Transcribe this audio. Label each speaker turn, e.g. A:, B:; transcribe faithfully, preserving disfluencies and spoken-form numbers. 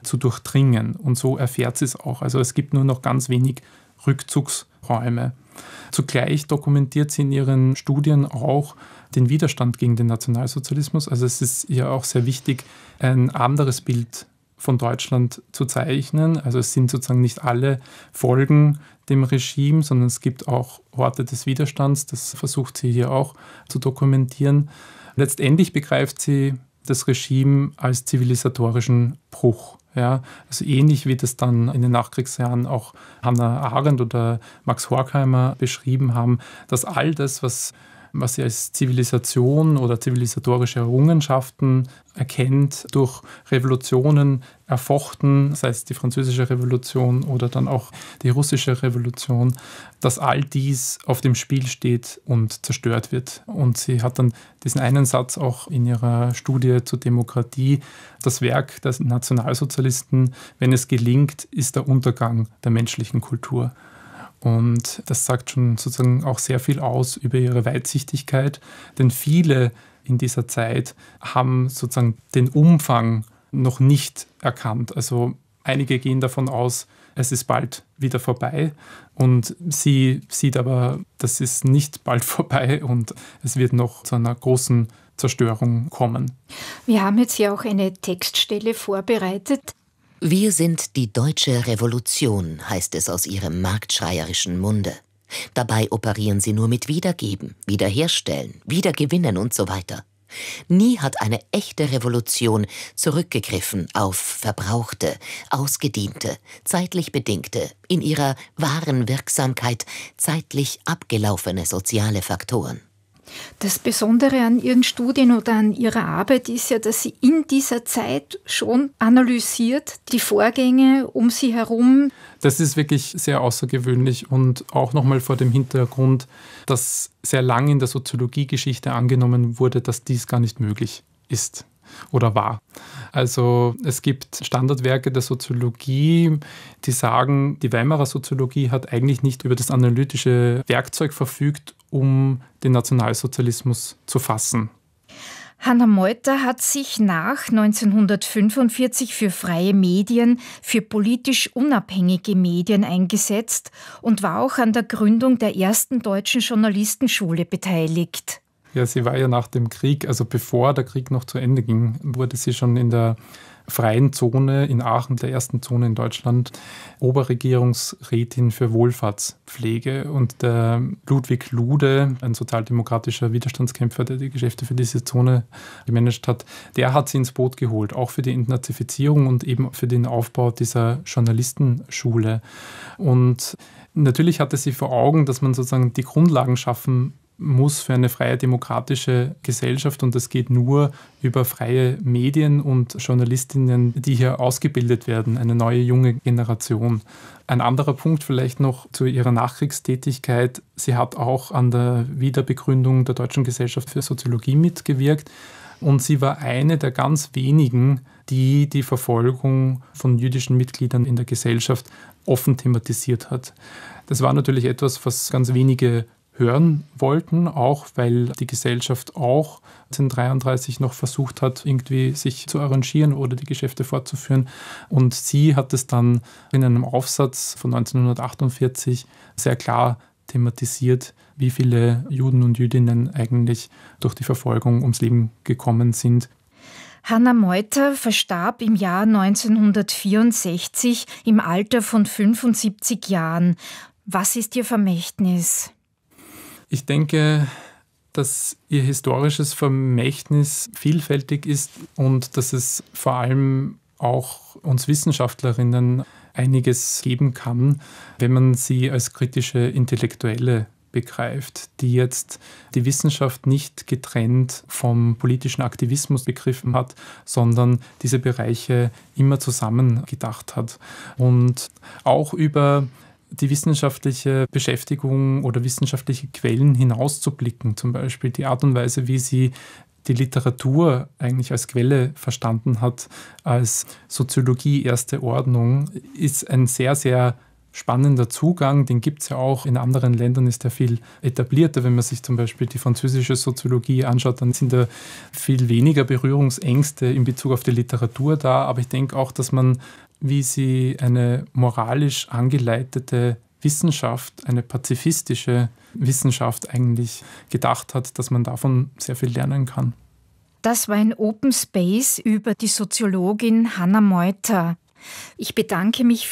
A: zu durchdringen. Und so erfährt sie es auch. Also es gibt nur noch ganz wenig Rückzugsräume. Zugleich dokumentiert sie in ihren Studien auch den Widerstand gegen den Nationalsozialismus. Also es ist ihr auch sehr wichtig, ein anderes Bild von Deutschland zu zeichnen. Also es sind sozusagen nicht alle Folgen dem Regime, sondern es gibt auch Orte des Widerstands. Das versucht sie hier auch zu dokumentieren. Letztendlich begreift sie das Regime als zivilisatorischen Bruch. Ja, also ähnlich wie das dann in den Nachkriegsjahren auch Hannah Arendt oder Max Horkheimer beschrieben haben, dass all das, was, was sie als Zivilisation oder zivilisatorische Errungenschaften erkennt, durch Revolutionen erfochten, sei es die französische Revolution oder dann auch die russische Revolution, dass all dies auf dem Spiel steht und zerstört wird. Und sie hat dann diesen einen Satz auch in ihrer Studie zur Demokratie: Das Werk der Nationalsozialisten, wenn es gelingt, ist der Untergang der menschlichen Kultur. Und das sagt schon sozusagen auch sehr viel aus über ihre Weitsichtigkeit, denn viele in dieser Zeit haben sozusagen den Umfang noch nicht erkannt. Also einige gehen davon aus, es ist bald wieder vorbei, und sie sieht aber, das ist nicht bald vorbei und es wird noch zu einer großen Zerstörung kommen.
B: Wir haben jetzt ja auch eine Textstelle vorbereitet.
C: Wir sind die deutsche Revolution, heißt es aus ihrem marktschreierischen Munde. Dabei operieren sie nur mit Wiedergeben, Wiederherstellen, Wiedergewinnen und so weiter. Nie hat eine echte Revolution zurückgegriffen auf verbrauchte, ausgediente, zeitlich bedingte, in ihrer wahren Wirksamkeit zeitlich abgelaufene soziale Faktoren.
B: Das Besondere an Ihren Studien oder an Ihrer Arbeit ist ja, dass sie in dieser Zeit schon analysiert, die Vorgänge um sie herum.
A: Das ist wirklich sehr außergewöhnlich und auch nochmal vor dem Hintergrund, dass sehr lang in der Soziologiegeschichte angenommen wurde, dass dies gar nicht möglich ist oder war. Also es gibt Standardwerke der Soziologie, die sagen, die Weimarer Soziologie hat eigentlich nicht über das analytische Werkzeug verfügt, um den Nationalsozialismus zu fassen.
B: Hannah Meuter hat sich nach neunzehnhundertfünfundvierzig für freie Medien, für politisch unabhängige Medien eingesetzt und war auch an der Gründung der ersten deutschen Journalistenschule beteiligt.
A: Ja, sie war ja nach dem Krieg, also bevor der Krieg noch zu Ende ging, wurde sie schon in der freien Zone in Aachen, der ersten Zone in Deutschland, Oberregierungsrätin für Wohlfahrtspflege. Und der Ludwig Lude, ein sozialdemokratischer Widerstandskämpfer, der die Geschäfte für diese Zone gemanagt hat, der hat sie ins Boot geholt, auch für die Entnazifizierung und eben für den Aufbau dieser Journalistenschule. Und natürlich hatte sie vor Augen, dass man sozusagen die Grundlagen schaffen muss für eine freie demokratische Gesellschaft, und das geht nur über freie Medien und Journalistinnen, die hier ausgebildet werden, eine neue junge Generation. Ein anderer Punkt vielleicht noch zu ihrer Nachkriegstätigkeit. Sie hat auch an der Wiederbegründung der Deutschen Gesellschaft für Soziologie mitgewirkt, und sie war eine der ganz wenigen, die die Verfolgung von jüdischen Mitgliedern in der Gesellschaft offen thematisiert hat. Das war natürlich etwas, was ganz wenige hören wollten, auch weil die Gesellschaft auch neunzehnhundertdreiunddreißig noch versucht hat, irgendwie sich zu arrangieren oder die Geschäfte fortzuführen. Und sie hat es dann in einem Aufsatz von neunzehnhundertachtundvierzig sehr klar thematisiert, wie viele Juden und Jüdinnen eigentlich durch die Verfolgung ums Leben gekommen sind.
B: Hannah Meuter verstarb im Jahr neunzehnhundertvierundsechzig im Alter von fünfundsiebzig Jahren. Was ist Ihr Vermächtnis?
A: Ich denke, dass ihr historisches Vermächtnis vielfältig ist und dass es vor allem auch uns Wissenschaftlerinnen einiges geben kann, wenn man sie als kritische Intellektuelle begreift, die jetzt die Wissenschaft nicht getrennt vom politischen Aktivismus begriffen hat, sondern diese Bereiche immer zusammen gedacht hat. Und auch über die wissenschaftliche Beschäftigung oder wissenschaftliche Quellen hinauszublicken, zum Beispiel die Art und Weise, wie sie die Literatur eigentlich als Quelle verstanden hat, als Soziologie erste Ordnung, ist ein sehr, sehr spannender Zugang, den gibt es ja auch in anderen Ländern, ist der viel etablierter. Wenn man sich zum Beispiel die französische Soziologie anschaut, dann sind da viel weniger Berührungsängste in Bezug auf die Literatur da. Aber ich denke auch, dass man, wie sie eine moralisch angeleitete Wissenschaft, eine pazifistische Wissenschaft eigentlich gedacht hat, dass man davon sehr viel lernen kann.
B: Das war ein Open Space über die Soziologin Hannah Meuter. Ich bedanke mich